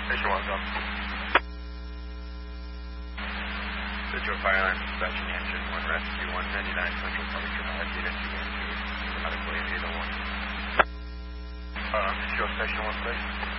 Station 1, go. Central Fire Line Dispatching Engine 1 Rescue 199 Central Public Drive, Unit 212, medical aid 801. Show Station 1, please.